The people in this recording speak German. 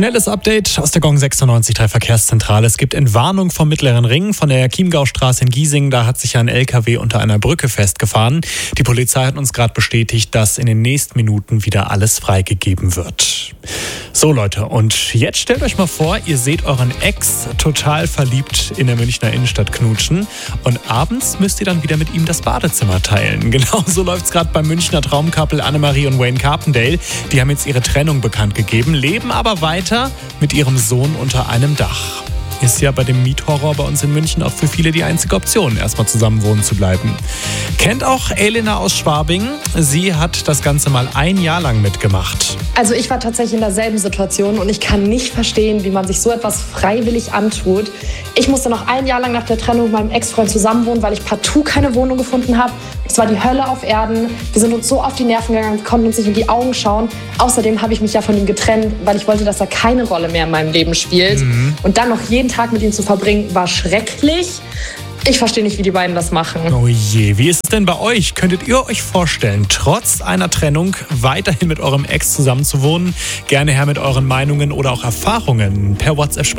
Schnelles Update aus der Gong 96.3 Verkehrszentrale. Es gibt Entwarnung vom Mittleren Ring von der Chiemgaustraße in Giesing. Da hat sich ein LKW unter einer Brücke festgefahren. Die Polizei hat uns gerade bestätigt, dass in den nächsten Minuten wieder alles freigegeben wird. So Leute, und jetzt stellt euch mal vor, ihr seht euren Ex total verliebt in der Münchner Innenstadt knutschen und abends müsst ihr dann wieder mit ihm das Badezimmer teilen. Genau so läuft es gerade beim Münchner Traumcouple Annemarie und Wayne Carpendale. Die haben jetzt ihre Trennung bekannt gegeben, leben aber weiter mit ihrem Sohn unter einem Dach. Ist ja bei dem Miethorror bei uns in München auch für viele die einzige Option, erstmal zusammen wohnen zu bleiben. Kennt auch Elena aus Schwabing. Sie hat das Ganze mal ein Jahr lang mitgemacht. Also ich war tatsächlich in derselben Situation und ich kann nicht verstehen, wie man sich so etwas freiwillig antut. Ich musste noch ein Jahr lang nach der Trennung mit meinem Ex-Freund zusammenwohnen, weil ich partout keine Wohnung gefunden habe. Es war die Hölle auf Erden. Wir sind uns so auf die Nerven gegangen, wir konnten uns nicht in die Augen schauen. Außerdem habe ich mich ja von ihm getrennt, weil ich wollte, dass er keine Rolle mehr in meinem Leben spielt. Und dann noch jeden Tag mit ihm zu verbringen, war schrecklich. Ich verstehe nicht, wie die beiden das machen. Oh je, wie ist es denn bei euch? Könntet ihr euch vorstellen, trotz einer Trennung weiterhin mit eurem Ex zusammen zu wohnen? Gerne her mit euren Meinungen oder auch Erfahrungen per WhatsApp.